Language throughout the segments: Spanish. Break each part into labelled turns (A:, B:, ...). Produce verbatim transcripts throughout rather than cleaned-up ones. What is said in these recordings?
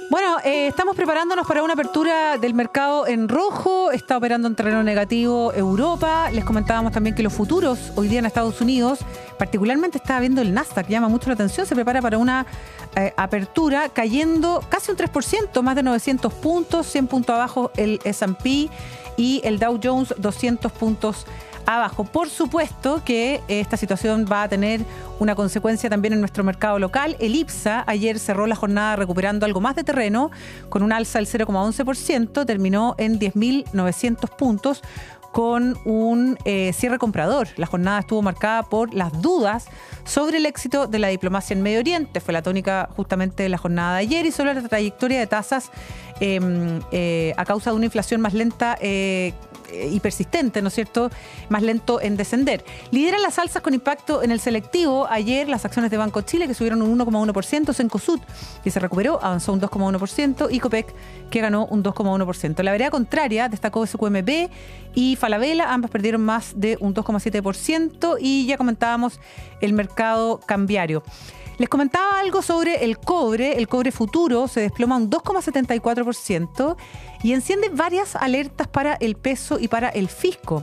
A: Bueno, eh, estamos preparándonos para una apertura del mercado en rojo. Está operando en terreno negativo Europa. Les comentábamos también que los futuros hoy día en Estados Unidos, particularmente está viendo el Nasdaq, llama mucho la atención. Se prepara para una eh, apertura cayendo casi un tres por ciento, más de novecientos puntos, cien puntos abajo el ese and pe y el Dow Jones doscientos puntos abajo. Por supuesto que esta situación va a tener una consecuencia también en nuestro mercado local. El IPSA ayer cerró la jornada recuperando algo más de terreno con un alza del cero coma once por ciento, terminó en diez mil novecientos puntos con un eh, cierre comprador. La jornada estuvo marcada por las dudas sobre el éxito de la diplomacia en Medio Oriente. Fue la tónica justamente de la jornada de ayer y sobre la trayectoria de tasas eh, eh, a causa de una inflación más lenta eh, y persistente, ¿no es cierto?, más lento en descender. Lideran las alzas con impacto en el selectivo. Ayer las acciones de Banco Chile, que subieron un uno coma uno por ciento, Cencosud, que se recuperó, avanzó un dos coma uno por ciento, y Copec, que ganó un dos coma uno por ciento. La vereda contraria destacó ese cu eme be y Falabella, ambas perdieron más de un dos coma siete por ciento, y ya comentábamos el mercado cambiario. Les comentaba algo sobre el cobre. El cobre futuro se desploma un dos coma setenta y cuatro por ciento y enciende varias alertas para el peso y para el fisco.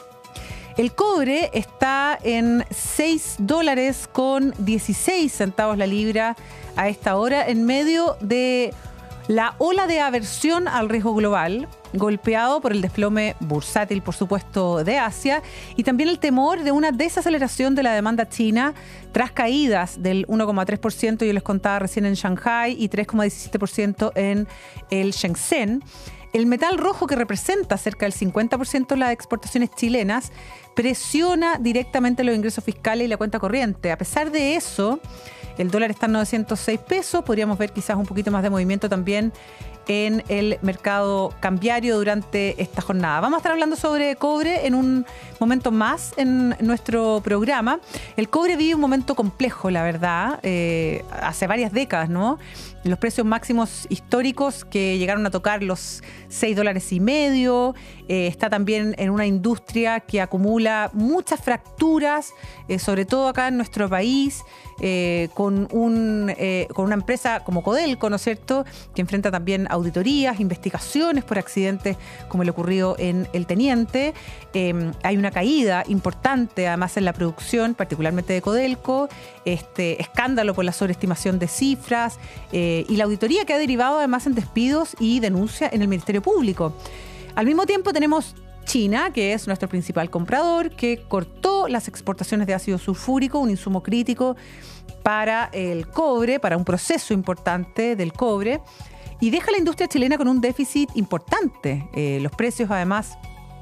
A: El cobre está en seis dólares con dieciséis centavos la libra a esta hora, en medio de la ola de aversión al riesgo global, golpeado por el desplome bursátil, por supuesto, de Asia, y también el temor de una desaceleración de la demanda china tras caídas del uno coma tres por ciento, yo les contaba recién, en Shanghai, y tres coma diecisiete por ciento en el Shenzhen. El metal rojo, que representa cerca del cincuenta por ciento de las exportaciones chilenas, presiona directamente los ingresos fiscales y la cuenta corriente. A pesar de eso, el dólar está en novecientos seis pesos. Podríamos ver quizás un poquito más de movimiento también en el mercado cambiario durante esta jornada. Vamos a estar hablando sobre cobre en un momento más en nuestro programa. El cobre vive un momento complejo, la verdad, eh, hace varias décadas, ¿no? Los precios máximos históricos que llegaron a tocar los seis dólares y medio. Eh, está también en una industria que acumula muchas fracturas, eh, sobre todo acá en nuestro país, eh, con, un, eh, con una empresa como Codelco, ¿no es cierto?, que enfrenta también auditorías, investigaciones por accidentes como el ocurrido en El Teniente. Eh, hay una caída importante además en la producción, particularmente de Codelco, este escándalo por la sobreestimación de cifras, eh, y la auditoría que ha derivado además en despidos y denuncia en el Ministerio Público. Al mismo tiempo tenemos China, que es nuestro principal comprador, que cortó las exportaciones de ácido sulfúrico, un insumo crítico para el cobre, para un proceso importante del cobre, y deja a la industria chilena con un déficit importante. Eh, los precios, además,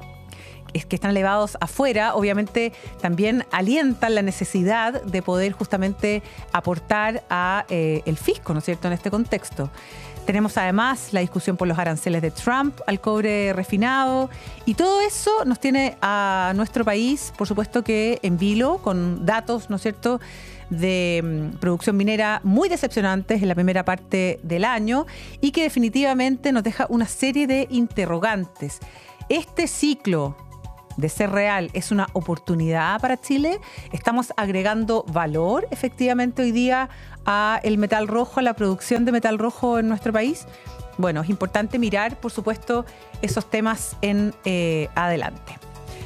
A: es que están elevados afuera, obviamente también alientan la necesidad de poder justamente aportar a eh, el fisco, ¿no es cierto?, en este contexto. Tenemos además la discusión por los aranceles de Trump al cobre refinado, y todo eso nos tiene a nuestro país, por supuesto, que en vilo, con datos, ¿no es cierto?, de um, producción minera muy decepcionantes en la primera parte del año, y que definitivamente nos deja una serie de interrogantes. Este ciclo, de ser real, es una oportunidad para Chile. Estamos agregando valor efectivamente hoy día a el metal rojo, a la producción de metal rojo en nuestro país. Bueno, es importante mirar, por supuesto, esos temas en eh, adelante.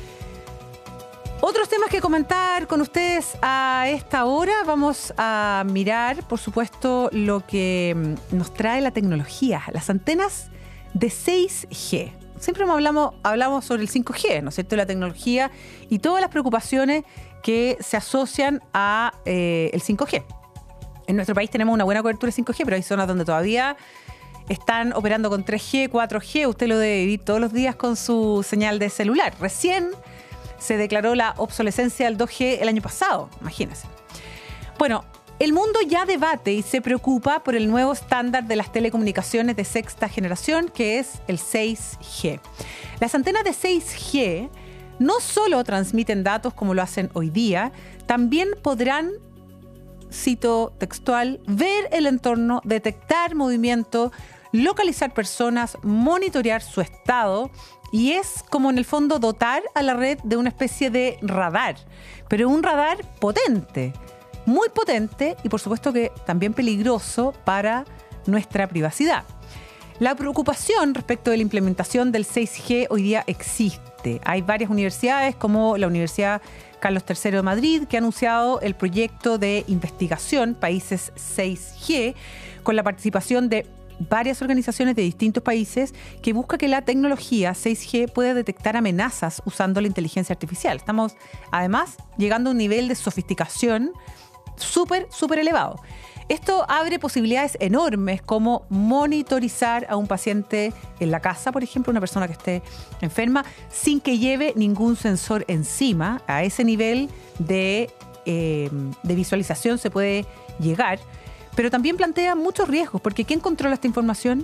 A: Otros temas que comentar con ustedes a esta hora. Vamos a mirar, por supuesto, lo que nos trae la tecnología, las antenas de seis G. Siempre hablamos, hablamos sobre el cinco G, ¿no es cierto?, la tecnología y todas las preocupaciones que se asocian a eh, el cinco G. En nuestro país tenemos una buena cobertura de cinco G, pero hay zonas donde todavía están operando con tres G, cuatro G. Usted lo debe vivir todos los días con su señal de celular. Recién se declaró la obsolescencia del dos G el año pasado, imagínense. Bueno, el mundo ya debate y se preocupa por el nuevo estándar de las telecomunicaciones de sexta generación, que es el seis G. Las antenas de seis G no solo transmiten datos como lo hacen hoy día, también podrán, cito textual, ver el entorno, detectar movimiento, localizar personas, monitorear su estado, y es como en el fondo dotar a la red de una especie de radar, pero un radar potente, muy potente, y por supuesto que también peligroso para nuestra privacidad. La preocupación respecto de la implementación del seis G hoy día existe. Hay varias universidades, como la Universidad Carlos tercero de Madrid, que ha anunciado el proyecto de investigación Países seis G, con la participación de varias organizaciones de distintos países, que busca que la tecnología seis G pueda detectar amenazas usando la inteligencia artificial. Estamos, además, llegando a un nivel de sofisticación súper, súper elevado. Esto abre posibilidades enormes, como monitorizar a un paciente en la casa, por ejemplo, una persona que esté enferma, sin que lleve ningún sensor encima. A ese nivel de, eh, de visualización se puede llegar. Pero también plantea muchos riesgos, porque ¿quién controla esta información?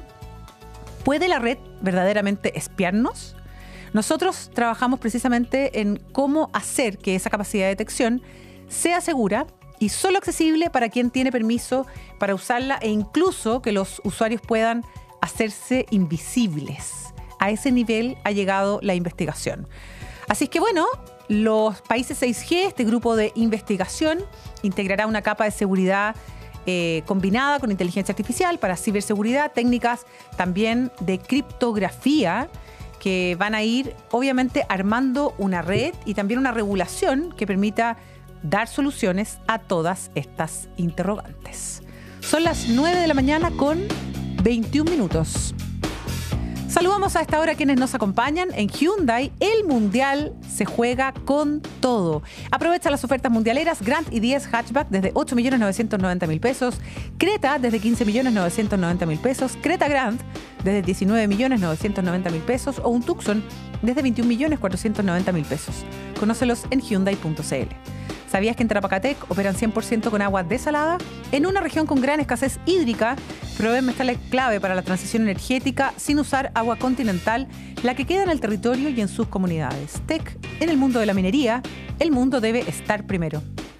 A: ¿Puede la red verdaderamente espiarnos? Nosotros trabajamos precisamente en cómo hacer que esa capacidad de detección sea segura y solo accesible para quien tiene permiso para usarla, e incluso que los usuarios puedan hacerse invisibles. A ese nivel ha llegado la investigación. Así es que bueno, los países seis G, este grupo de investigación, integrará una capa de seguridad eh, combinada con inteligencia artificial para ciberseguridad, técnicas también de criptografía, que van a ir obviamente armando una red y también una regulación que permita dar soluciones a todas estas interrogantes. Son las nueve de la mañana con veintiún minutos. Saludamos a esta hora a quienes nos acompañan. En Hyundai, el mundial se juega con todo. Aprovecha las ofertas mundialeras Grand i diez Hatchback desde ocho millones novecientos noventa mil pesos, Creta desde quince millones novecientos noventa mil pesos, Creta Grand desde diecinueve millones novecientos noventa mil pesos o un Tucson desde veintiún millones cuatrocientos noventa mil pesos. Conócelos en hyundai punto c l. ¿Sabías que en Tarapacatec operan cien por ciento con agua desalada? En una región con gran escasez hídrica, proveen metales clave para la transición energética sin usar agua continental, la que queda en el territorio y en sus comunidades. Tec, en el mundo de la minería, el mundo debe estar primero.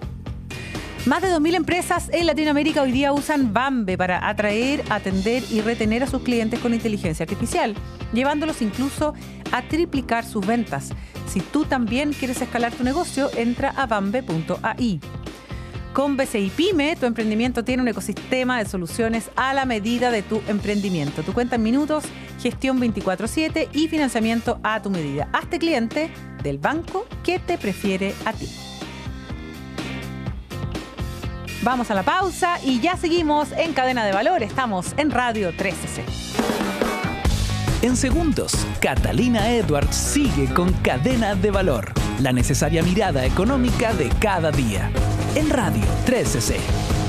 A: Más de dos mil empresas en Latinoamérica hoy día usan Bambe para atraer, atender y retener a sus clientes con inteligencia artificial, llevándolos incluso a triplicar sus ventas. Si tú también quieres escalar tu negocio, entra a bambe punto a i. Con B C I Pyme, tu emprendimiento tiene un ecosistema de soluciones a la medida de tu emprendimiento. Tu cuenta en minutos, gestión veinticuatro siete y financiamiento a tu medida. Hazte cliente del banco que te prefiere a ti. Vamos a la pausa y ya seguimos en Cadena de Valor. Estamos en Radio trece C.
B: En segundos, Catalina Edwards sigue con Cadena de Valor, la necesaria mirada económica de cada día. En Radio trece C.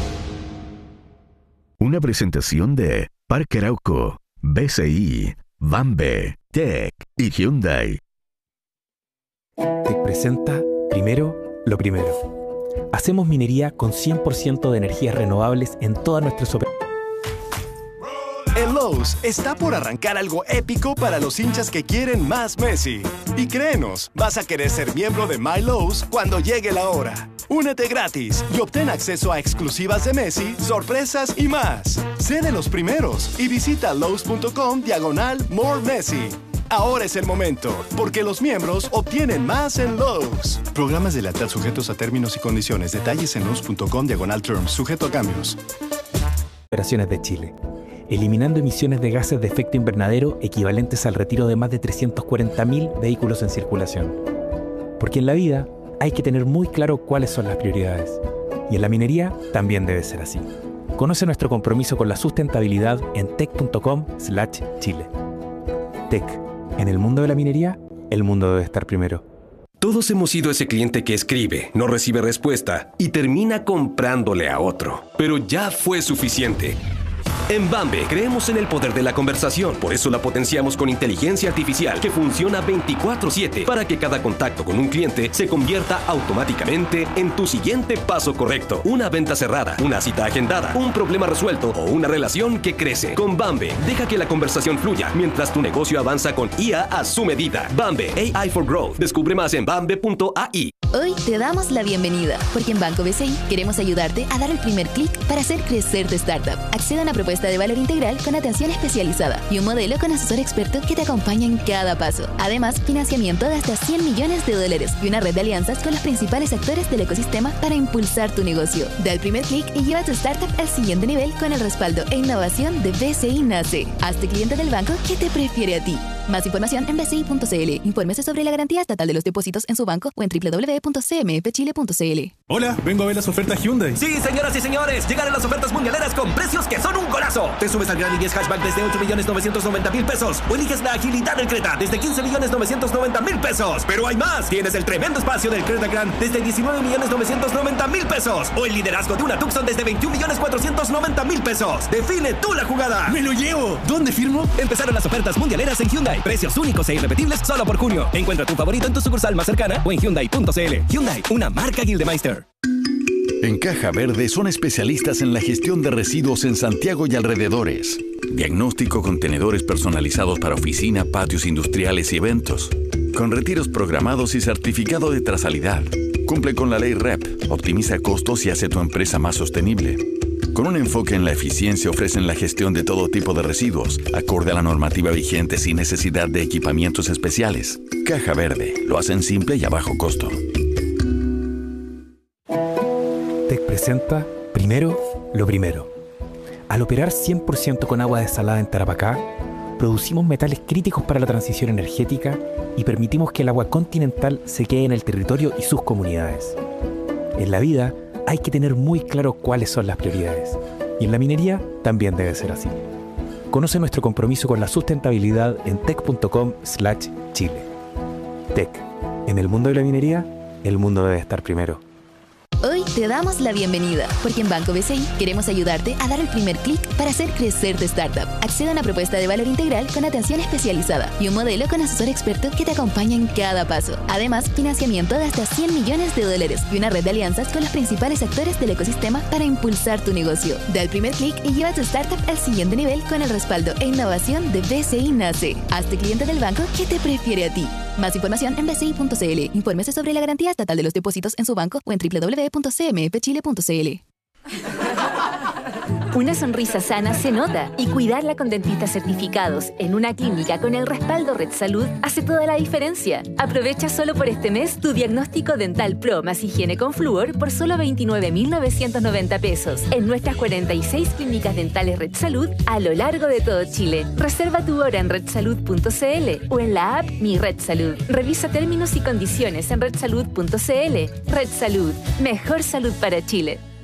C: Una presentación de Parque Arauco, B C I, Bambe, Tec y Hyundai.
D: Tec presenta Primero lo Primero. Hacemos minería con cien por ciento de energías renovables en todas nuestras operaciones.
E: En Lowe's está por arrancar algo épico para los hinchas que quieren más Messi. Y créenos, vas a querer ser miembro de My Lowe's cuando llegue la hora. Únete gratis y obtén acceso a exclusivas de Messi, sorpresas y más. Sé de los primeros y visita lowes punto com diagonal more Messi. Ahora es el momento, porque los miembros obtienen más en Lowe's. Programas de lealtad sujetos a términos y condiciones. Detalles en lowes punto com diagonal terms, sujeto a cambios.
D: Operaciones de Chile, eliminando emisiones de gases de efecto invernadero equivalentes al retiro de más de trescientos cuarenta mil vehículos en circulación. Porque en la vida hay que tener muy claro cuáles son las prioridades. Y en la minería también debe ser así. Conoce nuestro compromiso con la sustentabilidad en tec punto com slash chile. Tec. En el mundo de la minería, el mundo debe estar primero.
F: Todos hemos sido ese cliente que escribe, no recibe respuesta y termina comprándole a otro. Pero ya fue suficiente. En Bambe creemos en el poder de la conversación, por eso la potenciamos con inteligencia artificial que funciona veinticuatro siete para que cada contacto con un cliente se convierta automáticamente en tu siguiente paso correcto. Una venta cerrada, una cita agendada, un problema resuelto o una relación que crece. Con Bambe, deja que la conversación fluya mientras tu negocio avanza con I A a su medida. Bambe, A I for Growth. Descubre más en bambe punto a i.
G: Hoy te damos la bienvenida, porque en Banco B C I queremos ayudarte a dar el primer clic para hacer crecer tu startup. Acceda a una propuesta propuesta de valor integral con atención especializada y un modelo con asesor experto que te acompaña en cada paso. Además, financiamiento de hasta cien millones de dólares y una red de alianzas con los principales actores del ecosistema para impulsar tu negocio. Da el primer clic y lleva tu startup al siguiente nivel con el respaldo e innovación de B C I Nace. Hazte cliente del banco que te prefiere a ti. Más información en b c i punto c l. Infórmese sobre la garantía estatal de los depósitos en su banco o en w w w punto c m f chile punto c l.
H: Hola, vengo a ver las ofertas Hyundai.
I: Sí, señoras y señores, llegaron las ofertas mundialeras con precios que son un golazo. Te subes al Gran i diez Hatchback desde ocho millones novecientos noventa mil pesos o eliges la agilidad del Creta desde quince millones novecientos noventa mil pesos. Pero hay más. Tienes el tremendo espacio del Creta Grand desde diecinueve millones novecientos noventa mil pesos o el liderazgo de una Tucson desde veintiún millones cuatrocientos noventa mil pesos. Define tú la jugada.
H: ¡Me lo llevo! ¿Dónde firmo?
I: Empezaron las ofertas mundialeras en Hyundai. Precios únicos e irrepetibles solo por junio. Encuentra tu favorito en tu sucursal más cercana o en hyundai punto c l. Hyundai, una marca Gildemeister.
C: En Caja Verde son especialistas en la gestión de residuos en Santiago y alrededores. Diagnóstico con contenedores personalizados para oficina, patios industriales y eventos. Con retiros programados y certificado de trazabilidad. Cumple con la ley R E P, optimiza costos y hace tu empresa más sostenible. Con un enfoque en la eficiencia ofrecen la gestión de todo tipo de residuos, acorde a la normativa vigente sin necesidad de equipamientos especiales. Caja Verde, lo hacen simple y a bajo costo.
D: Tec presenta Primero lo Primero. Al operar cien por ciento con agua desalada en Tarapacá, producimos metales críticos para la transición energética y permitimos que el agua continental se quede en el territorio y sus comunidades. En la vida hay que tener muy claro cuáles son las prioridades. Y en la minería también debe ser así. Conoce nuestro compromiso con la sustentabilidad en tec punto com slash chile. Tec. En el mundo de la minería, el mundo debe estar primero.
G: Hoy te damos la bienvenida, porque en Banco B C I queremos ayudarte a dar el primer clic para hacer crecer tu startup. Accede a una propuesta de valor integral con atención especializada y un modelo con asesor experto que te acompaña en cada paso. Además, financiamiento de hasta cien millones de dólares y una red de alianzas con los principales actores del ecosistema para impulsar tu negocio. Da el primer clic y lleva tu startup al siguiente nivel con el respaldo e innovación de B C I Nace. Hazte cliente del banco que te prefiere a ti. Más información en b c i punto c l. Infórmese sobre la garantía estatal de los depósitos en su banco o en w w w punto c m f chile punto c l.
J: Una sonrisa sana se nota y cuidarla con dentistas certificados en una clínica con el respaldo Red Salud hace toda la diferencia. Aprovecha solo por este mes tu diagnóstico dental Pro más higiene con flúor por solo veintinueve mil novecientos noventa pesos en nuestras cuarenta y seis clínicas dentales Red Salud a lo largo de todo Chile. Reserva tu hora en red salud punto c l o en la app Mi Red Salud. Revisa términos y condiciones en red salud punto c l. Red Salud, mejor salud para Chile.